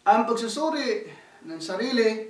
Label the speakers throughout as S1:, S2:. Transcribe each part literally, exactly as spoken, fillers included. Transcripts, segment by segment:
S1: Ang pagsusuri ng sarili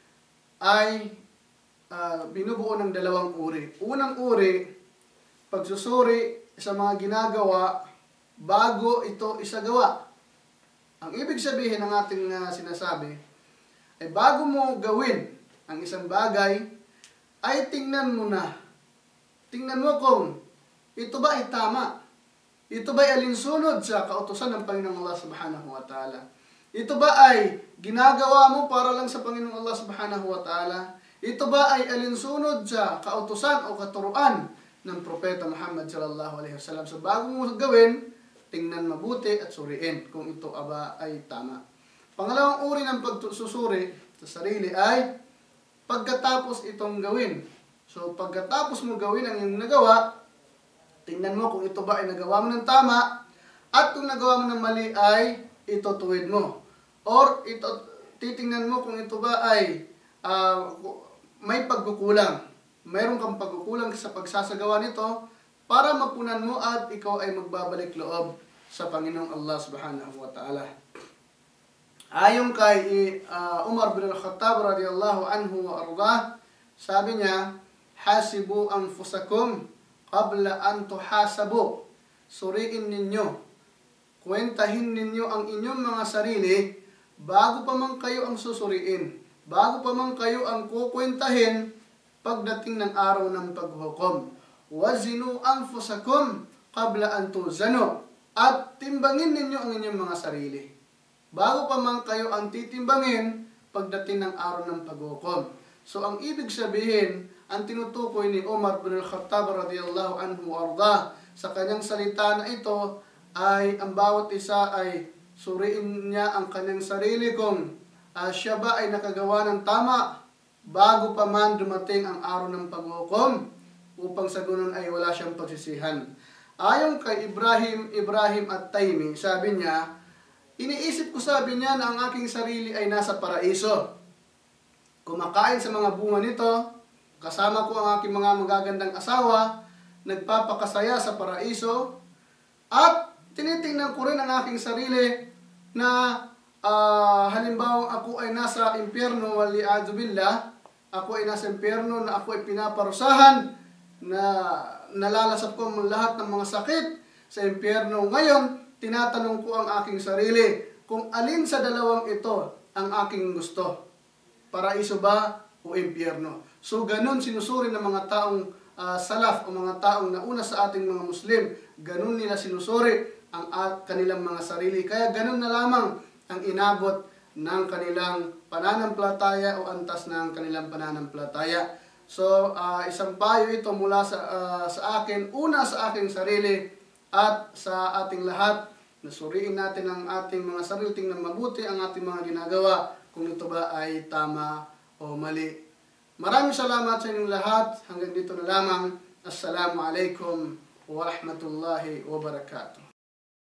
S1: ay uh, binubuo ng dalawang uri. Unang uri, pagsusuri sa mga ginagawa bago ito isagawa. Ang ibig sabihin ng ating uh, sinasabi ay bago mo gawin ang isang bagay, ay tingnan mo na. Tingnan mo kung ito ba ay tama. Ito ba ay alinsunod sa kautusan ng Panginoong Allah Subhanahu wa Ta'ala. Ito ba ay ginagawa mo para lang sa Panginoong Allah Subhanahu wa Ta'ala. Ito ba ay alinsunod sa kautusan o katuruan ng Propeta Muhammad sallallahu alaihi wasallam. So bago mo gawin, tingnan mabuti at suriin kung ito aba ay tama. Pangalawang uri ng pagsusuri sa sarili ay pagkatapos itong gawin. So pagkatapos mo gawin ang iyong nagawa, tingnan mo kung ito ba ay nagawa mo ng tama, at kung nagawa mo ng mali ay itutuwid mo. Or ito, titingnan mo kung ito ba ay uh, may pagkukulang. Mayroon kang pagkukulang sa pagsasagawa nito para mapunan mo at ikaw ay magbabalik loob sa Panginoong Allah Subhanahu wa Ta'ala. Ayon kay uh, Umar bin Al-Khattab radiyallahu anhu wa ardah, sabi niya, hasibu anfusakum qabla an tuhasabu. Suriin ninyo, kwentahin ninyo ang inyong mga sarili bago pa man kayo ang susuriin, bago pa man kayo ang kukwentahin pagdating ng araw ng paghukom. Wazinu anfusakum qabla an tuzanu. At timbangin ninyo ang inyong mga sarili bago pa man kayo ang titimbangin pagdating ng araw ng paghukom. So ang ibig sabihin, ang tinutukoy ni Umar bin Al-Khattab radiyallahu anhu arda sa kanyang salita na ito ay ang bawat isa ay suriin niya ang kanyang sarili kung uh, siya ba ay nakagawa ng tama bago pa man dumating ang araw ng paghukom, upang sa ganun ay wala siyang pagsisihan. Ayon kay Ibrahim Ibrahim At-Taymi, sabi niya, iniisip ko, sabi niya, na ang aking sarili ay nasa paraiso. Kumakain sa mga bunga nito, kasama ko ang aking mga magagandang asawa, nagpapakasaya sa paraiso, at tinitingnan ko rin ang aking sarili na uh, halimbawa ako ay nasa impyerno, wali'adhu billah, ako ay nasa impyerno na ako ay pinaparusahan, na nalalasap ko ang lahat ng mga sakit sa impyerno. Ngayon, tinatanong ko ang aking sarili kung alin sa dalawang ito ang aking gusto. Paraiso ba o impyerno? So, ganun sinusuri ng mga taong uh, salaf o mga taong nauna sa ating mga Muslim. Ganun nila sinusuri ang uh, kanilang mga sarili. Kaya ganun na lamang ang inabot ng kanilang pananampalataya o antas ng kanilang pananampalataya. So, uh, isang payo ito mula sa, uh, sa akin, una sa aking sarili at sa ating lahat. Nasuriin natin ang ating mga sarili, tingnan mabuti ang ating mga ginagawa kung ito ba ay tama o mali. Maraming salamat sa inyong lahat. Hanggang dito na lamang. Assalamu alaikum wa rahmatullahi wa barakatuh.